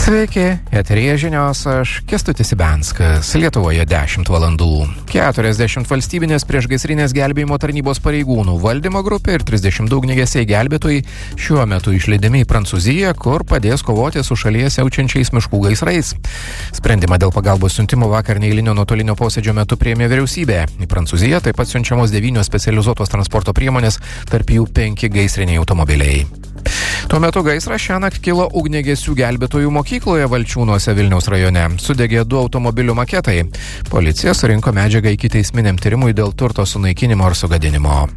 Sveiki, eteryje žinios, aš Kęstutis Ibenskas. Lietuvoje 10 valandų. 40 valstybinės priešgaisrinės gelbėjimo tarnybos pareigūnų, valdymo grupė ir 32 ugniagesiai gelbėtojai šiuo metu išleidžiami į Prancūziją, kur padės kovoti su šalyje siaučiančiais miškų gaisrais. Sprendimą dėl pagalbos siuntimo vakar neeilinio nuotolinio posėdžio metu priėmė vyriausybė. Į Prancūziją taip pat siunčiamos 9 specializuotos transporto priemonės, tarp jų 5 gaisriniai automobiliai. Tuo metu gaisras šiąnakt kilo ugniagesių gelbėtojų mokykloje Valčiūnuose Vilniaus rajone. Sudegė 2 automobilių maketai. Policija surinko medžiagą ikiteisminiam tyrimui dėl turto sunaikinimo ar sugadinimo.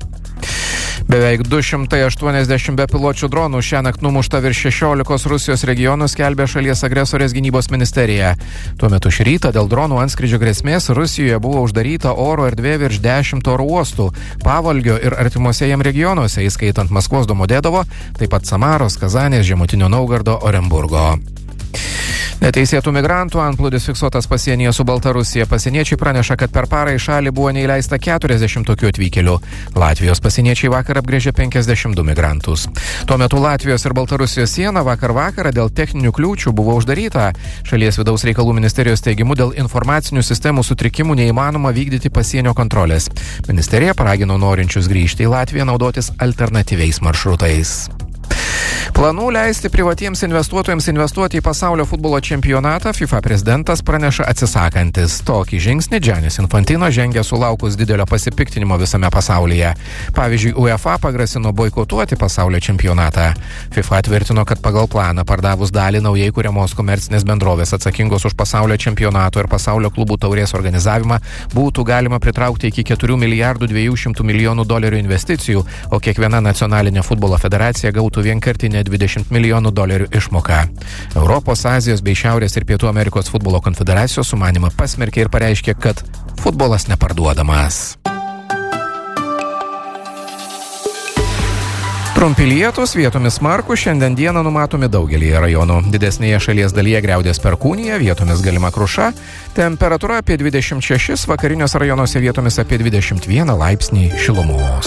Beveik 280 bepiločių dronų šiąnakt numušta virš 16 Rusijos regionų, skelbė šalies agresorės gynybos ministerija. Tuo metu šį rytą dėl dronų antskrydžio grėsmės Rusijoje buvo uždaryta oro erdvė virš 10 oro uostų, Pavolgio ir artimuose jam regionuose, įskaitant Maskvos Domodedovo, taip pat Samaros, Kazanės, Žemutinio Naugardo, Orenburgo. Neteisėtų migrantų antplūdis fiksuotas pasienyje su Baltarusija. Pasieniečiai praneša, kad per parą į šalį buvo neįleista 40 tokių atvykėlių. Latvijos pasieniečiai vakar apgręžė 52 migrantus. Tuo metu Latvijos ir Baltarusijos siena vakar vakarą dėl techninių kliūčių buvo uždaryta. Šalies vidaus reikalų ministerijos teigimu dėl informacinių sistemų sutrikimų neįmanoma vykdyti pasienio kontrolės. Ministerija paragino norinčius grįžti į Latviją naudotis alternatyviais maršrutais. Planų leisti privatiems investuotojams investuoti į pasaulio futbolo čempionatą FIFA prezidentas praneša atsisakantis. Tokį žingsnį Giannis Infantino žengia sulaukus didelio pasipiktinimo visame pasaulyje. Pavyzdžiui, UEFA pagrasino boikotuoti pasaulio čempionatą. FIFA tvirtino, kad pagal planą pardavus dalį naujai kuriamos komercinės bendrovės atsakingos už pasaulio čempionato ir pasaulio klubų taurės organizavimą būtų galima pritraukti iki 4 milijardų 200 milijonų dolerių investicijų, o kiekviena nacionalinė futbolo federacija gautų vienkartinę 20 milijonų dolerių išmoką. Europos, Azijos bei Šiaurės ir Pietų Amerikos futbolo konfederacijos sumanymą pasmerkė ir pareiškė, kad futbolas neparduodamas. Trumpi lietūs, vietomis smarkūs, šiandien dieną numatomi daugelyje rajonų. Didesnėje šalies dalyje griaudės perkūnija, vietomis galima kruša. Temperatūra apie 26, vakariniuose rajonuose vietomis apie 21 laipsnį šilumos.